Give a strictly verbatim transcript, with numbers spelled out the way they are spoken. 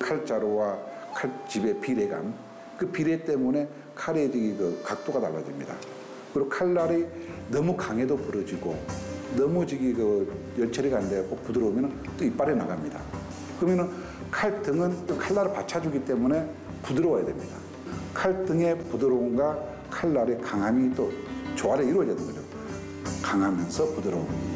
칼자루와 칼집의 비례감, 그 비례 때문에 칼의 그 각도가 달라집니다. 그리고 칼날이 너무 강해도 부러지고 너무 저기 그 열처리가 안 되고 부드러우면 또 이빨에 나갑니다. 그러면은 칼등은 또 칼날을 받쳐주기 때문에 부드러워야 됩니다. 칼등의 부드러움과 칼날의 강함이 또 조화를 이루어야 되는 거죠. 강하면서 부드러움.